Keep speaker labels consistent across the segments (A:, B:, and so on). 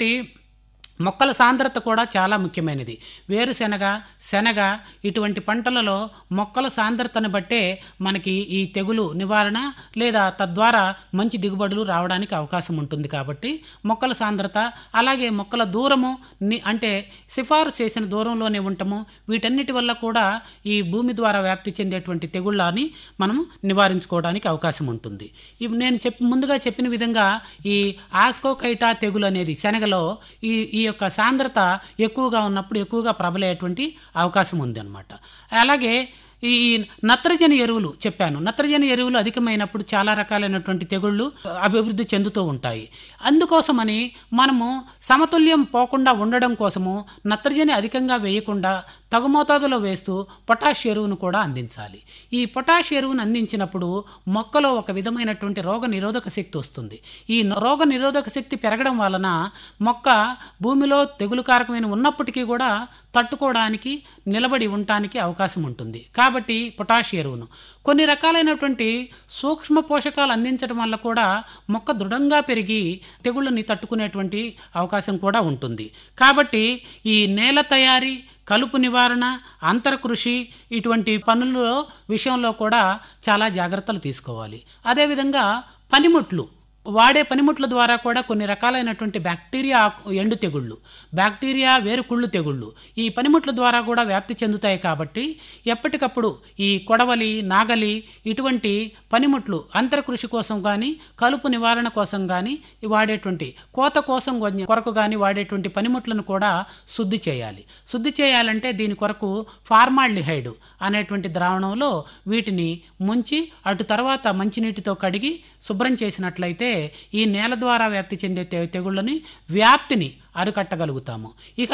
A: కాబట్టి మొక్కల సాంద్రత కూడా చాలా ముఖ్యమైనది. వేరుశెనగ, శనగ ఇటువంటి పంటలలో మొక్కల సాంద్రతను బట్టే మనకి ఈ తెగులు నివారణ లేదా తద్వారా మంచి దిగుబడులు రావడానికి అవకాశం ఉంటుంది. కాబట్టి మొక్కల సాంద్రత, అలాగే మొక్కల దూరము, అంటే సిఫారసు చేసిన దూరంలోనే ఉండటము, వీటన్నిటి వల్ల కూడా ఈ భూమి ద్వారా వ్యాప్తి చెందేటువంటి తెగుళ్ళని మనం నివారించుకోవడానికి అవకాశం ఉంటుంది. ఇవి నేను ముందుగా చెప్పిన విధంగా ఈ ఆస్కోకైటా తెగులు అనేది శనగలో ఈ యొక్క సాంద్రత ఎక్కువగా ఉన్నప్పుడు ఎక్కువగా ప్రబలేటువంటి అవకాశం ఉంది అన్నమాట. అలాగే ఈ నత్రజని ఎరువులు చెప్పాను. నత్రజని ఎరువులు అధికమైనప్పుడు చాలా రకాలైనటువంటి తెగుళ్ళు అభివృద్ధి చెందుతూ ఉంటాయి. అందుకోసమని మనము సమతుల్యం పోకుండా ఉండడం కోసము నత్రజని అధికంగా వేయకుండా తగు మోతాదులో వేస్తూ పొటాష్ ఎరువును కూడా అందించాలి. ఈ పొటాష్ ఎరువును అందించినప్పుడు మొక్కలో ఒక విధమైనటువంటి రోగ నిరోధక శక్తి వస్తుంది. ఈ రోగ నిరోధక శక్తి పెరగడం వలన మొక్క భూమిలో తెగులు కారకమైన ఉన్నప్పటికీ కూడా తట్టుకోవడానికి, నిలబడి ఉండటానికి అవకాశం ఉంటుంది. కాబట్టి పొటాష్ ఎరువును కొన్ని రకాలైనటువంటి సూక్ష్మ పోషకాలు అందించడం వల్ల కూడా మొక్క దృఢంగా పెరిగి తెగుళ్ళని తట్టుకునేటువంటి అవకాశం కూడా ఉంటుంది. కాబట్టి ఈ నేల తయారీ, కలుపు నివారణ, అంతర కృషి ఇటువంటి పనుల విషయంలో కూడా చాలా జాగ్రత్తలు తీసుకోవాలి. అదేవిధంగా పనిముట్లు వాడే పనిముట్ల ద్వారా కూడా కొన్ని రకాలైనటువంటి బ్యాక్టీరియా ఎండు తెగుళ్ళు, బ్యాక్టీరియా వేరుకుళ్ళు తెగుళ్ళు ఈ పనిముట్ల ద్వారా కూడా వ్యాప్తి చెందుతాయి. కాబట్టి ఎప్పటికప్పుడు ఈ కొడవలి, నాగలి ఇటువంటి పనిముట్లు అంతర కృషి కోసం కానీ, కలుపు నివారణ కోసం కానీ వాడేటువంటి, కోత కోసం కొరకు కానీ వాడేటువంటి పనిముట్లను కూడా శుద్ధి చేయాలి. శుద్ధి చేయాలంటే దీని కొరకు ఫార్మాల్డిహైడ్ అనేటువంటి ద్రావణంలో వీటిని ముంచి అటు తర్వాత మంచినీటితో కడిగి శుభ్రం చేసినట్లయితే ఈ నేల ద్వారా వ్యాప్తి చెందే తెగుళ్ళని వ్యాప్తిని అరికట్టగలుగుతాము. ఇక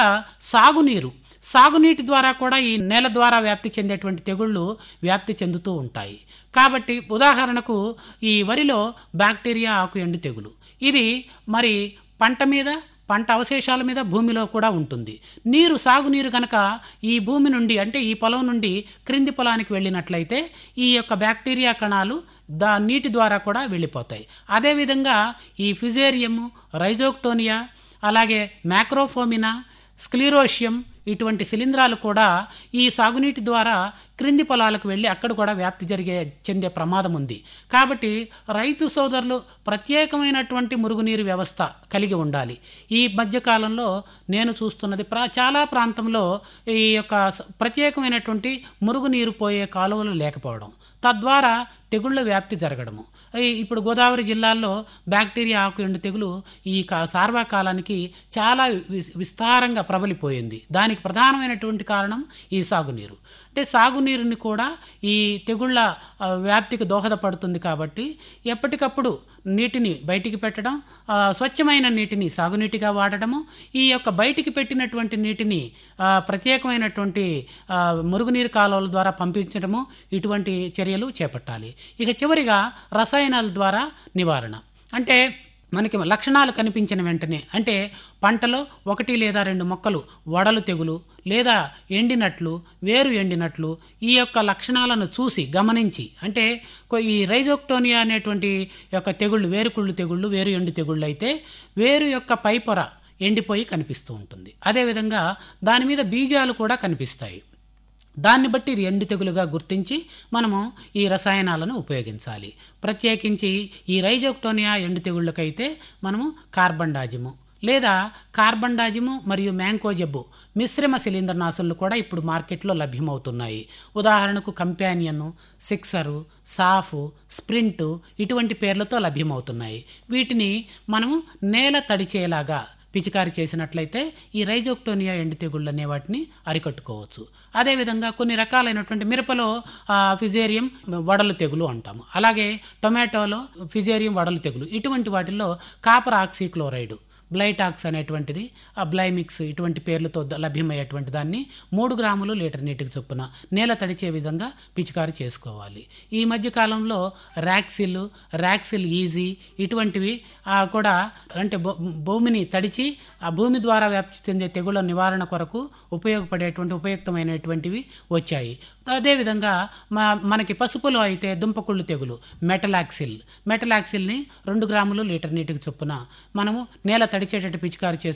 A: సాగునీటి ద్వారా కూడా ఈ నేల ద్వారా వ్యాప్తి చెందేటువంటి తెగుళ్ళు వ్యాప్తి చెందుతూ ఉంటాయి. కాబట్టి ఉదాహరణకు ఈ వరిలో బ్యాక్టీరియా ఆకు ఎండు తెగులు, ఇది మరి పంట అవశేషాల మీద భూమిలో కూడా ఉంటుంది. సాగునీరు కనుక ఈ భూమి నుండి, అంటే ఈ పొలం నుండి క్రింది పొలానికి వెళ్ళినట్లయితే ఈ యొక్క బ్యాక్టీరియా కణాలు నీటి ద్వారా కూడా వెళ్ళిపోతాయి. అదేవిధంగా ఈ ఫిజేరియము, రైజోక్టోనియా, అలాగే మ్యాక్రోఫోమినా, స్క్లిరోషియం ఇటువంటి శిలీంధ్రాలు కూడా ఈ సాగునీటి ద్వారా క్రింది పొలాలకు వెళ్ళి అక్కడ కూడా వ్యాప్తి చెందే ప్రమాదం ఉంది. కాబట్టి రైతు సోదరులు ప్రత్యేకమైనటువంటి మురుగునీరు వ్యవస్థ కలిగి ఉండాలి. ఈ మధ్యకాలంలో నేను చూస్తున్నది చాలా ప్రాంతంలో ఈ యొక్క ప్రత్యేకమైనటువంటి మురుగునీరు పోయే కాలువలు లేకపోవడం, తద్వారా తెగుళ్ళ వ్యాప్తి జరగడము. ఇప్పుడు గోదావరి జిల్లాల్లో బ్యాక్టీరియా ఆకు ఎండు తెగులు ఈ సార్వకాలానికి చాలా విస్తారంగా ప్రబలిపోయింది. దానికి ప్రధానమైనటువంటి కారణం ఈ సాగునీరు. అంటే సాగునీరుని కూడా ఈ తెగుళ్ళ వ్యాప్తికి దోహదపడుతుంది. కాబట్టి ఎప్పటికప్పుడు నీటిని బయటికి పెట్టడం, స్వచ్ఛమైన నీటిని సాగునీటిగా వాడడము, ఈ యొక్క బయటికి పెట్టినటువంటి నీటిని ప్రత్యేకమైనటువంటి మురుగునీరు కాలువల ద్వారా పంపించడము, ఇటువంటి చర్యలు చేపట్టాలి. ఇక చివరిగా రసాయనాల ద్వారా నివారణ. అంటే మనకి లక్షణాలు కనిపించిన వెంటనే, అంటే పంటలో 1 లేదా 2 మొక్కలు వడలు తెగులు లేదా ఎండినట్లు, వేరు ఎండినట్లు ఈ యొక్క లక్షణాలను చూసి గమనించి, అంటే ఈ రైజోక్టోనియా అనేటువంటి యొక్క తెగుళ్ళు, వేరుకుళ్ళు తెగుళ్ళు, వేరు ఎండు తెగుళ్ళు అయితే వేరు యొక్క పైపొర ఎండిపోయి కనిపిస్తూ ఉంటుంది. అదేవిధంగా దాని మీద బీజాలు కూడా కనిపిస్తాయి. దాన్ని బట్టి ఎండు తెగులుగా గుర్తించి మనము ఈ రసాయనాలను ఉపయోగించాలి. ప్రత్యేకించి ఈ రైజోక్టోనియా ఎండు తెగుళ్ళకైతే మనము కార్బండాజిము లేదా కార్బండాజిము మరియు మ్యాంకోజెబ్బు మిశ్రమ శిలీంద్రనాశులు కూడా ఇప్పుడు మార్కెట్లో లభ్యమవుతున్నాయి. ఉదాహరణకు కంపానియన్, సిక్సరు, సాఫు, స్ప్రింటు ఇటువంటి పేర్లతో లభ్యమవుతున్నాయి. వీటిని మనము నేల తడిచేలాగా పిచికారి చేసినట్లయితే ఈ రైజోక్టోనియా ఎండు తెగుళ్ళు అనే వాటిని అరికట్టుకోవచ్చు. అదేవిధంగా కొన్ని రకాలైనటువంటి మిరపలో ఫిజేరియం వడలు తెగులు అంటాము. అలాగే టొమాటోలో ఫిజేరియం వడలు తెగులు, ఇటువంటి వాటిల్లో కాపర్ ఆక్సీక్లోరైడ్, బ్లైటాక్స్ అనేటువంటిది, బ్లైమిక్స్ ఇటువంటి పేర్లతో లభ్యమయ్యేటువంటి దాన్ని 3 గ్రాములు లీటర్ నీటికి చొప్పున నేల తడిచే విధంగా పిచికారి చేసుకోవాలి. ఈ మధ్య కాలంలో ర్యాక్సిల్ ఈజీ ఇటువంటివి కూడా, అంటే భూమిని తడిచి ఆ భూమి ద్వారా వ్యాప్తి చెందే తెగుళ్ళ నివారణ కొరకు ఉపయోగపడేటువంటి ఉపయుక్తమైనటువంటివి వచ్చాయి. అదేవిధంగా మనకి పసుపులో అయితే దుంపకుళ్ళు తెగులు మెటలాక్సిల్ని 2 గ్రాములు లీటర్ నీటికి చొప్పున మనము నేల తడిచేటట్టు పిచికారి